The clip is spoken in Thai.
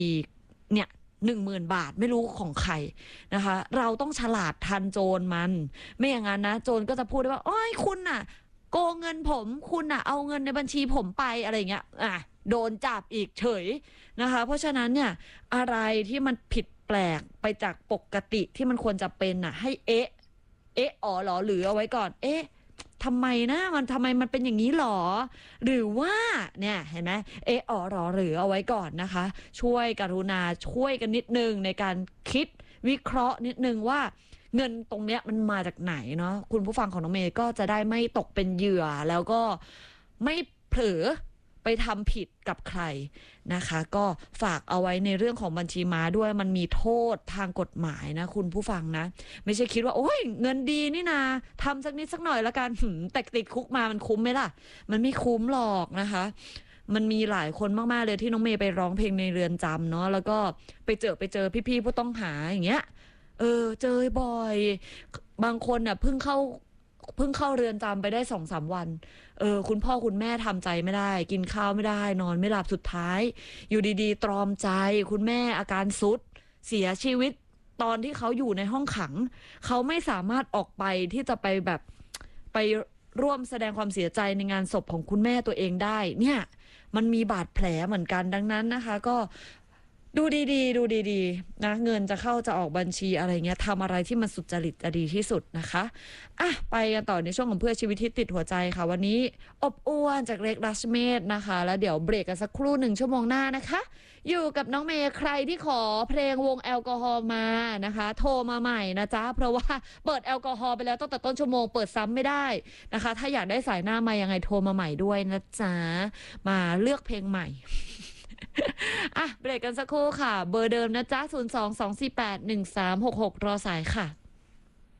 อีกเนี่ย10,000 บาทไม่รู้ของใครนะคะเราต้องฉลาดทันโจรมันไม่อย่างนั้นนะโจรก็จะพูดได้ว่าโอ้ยคุณน่ะโกงเงินผมคุณน่ะเอาเงินในบัญชีผมไปอะไรเงี้ยโดนจับอีกเฉยนะคะเพราะฉะนั้นเนี่ยอะไรที่มันผิดแปลกไปจากปกติที่มันควรจะเป็นน่ะให้อ๋อหรอหรือเอาไว้ก่อนทำไมนะทำไมมันเป็นอย่างนี้หรอหรือว่าเนี่ยเห็นไหมอ๋อหรอหรือเอาไว้ก่อนนะคะช่วยกรุณาช่วยกันนิดนึงในการคิดวิเคราะห์นิดนึงว่าเงินตรงเนี้ยมันมาจากไหนเนาะคุณผู้ฟังของน้องเมย์ก็จะได้ไม่ตกเป็นเหยื่อแล้วก็ไม่เผลอไปทำผิดกับใครนะคะก็ฝากเอาไว้ในเรื่องของบัญชีม้าด้วยมันมีโทษทางกฎหมายนะคุณผู้ฟังนะไม่ใช่คิดว่าโอ้ยเงินดีนี่นาทำสักนิดสักหน่อยละกันแต่ติดคุกมามันคุ้มไหมล่ะมันไม่คุ้มหรอกนะคะมันมีหลายคนมากๆเลยที่น้องเมย์ไปร้องเพลงในเรือนจำเนาะแล้วก็ไปเจอพี่ๆผู้ต้องหาอย่างเงี้ยเจอบ่อยบางคนน่ะเพิ่งเข้าเรือนจำไปได้2-3 วันคุณพ่อคุณแม่ทำใจไม่ได้กินข้าวไม่ได้นอนไม่หลับสุดท้ายอยู่ดีๆตรอมใจคุณแม่อาการทรุดเสียชีวิตตอนที่เขาอยู่ในห้องขังเขาไม่สามารถออกไปที่จะไปแบบไปร่วมแสดงความเสียใจในงานศพของคุณแม่ตัวเองได้เนี่ยมันมีบาดแผลเหมือนกันดังนั้นนะคะก็ดูดีๆนะเงินจะเข้าจะออกบัญชีอะไรเงี้ยทำอะไรที่มันสุจริตจะดีที่สุดนะคะไปกันต่อในช่วงของเพื่อชีวิตที่ติดหัวใจค่ะวันนี้อบอ้วนจากเล็กรัชเมธนะคะแล้วเดี๋ยวเบรกกันสักครู่1 ชั่วโมงหน้านะคะอยู่กับน้องเมย์ใครที่ขอเพลงวงแอลกอฮอล์มานะคะโทรมาใหม่นะจ๊ะเพราะว่าเปิดแอลกอฮอล์ไปแล้วตั้งแต่ต้นชั่วโมงเปิดซ้ำไม่ได้นะคะถ้าอยากได้สายหน้ามายังไงโทรมาใหม่ด้วยนะจ๊ะมาเลือกเพลงใหม่เบรกกันสักครู่ค่ะเบอร์เดิมนะจ๊ะ022481366รอสายค่ะ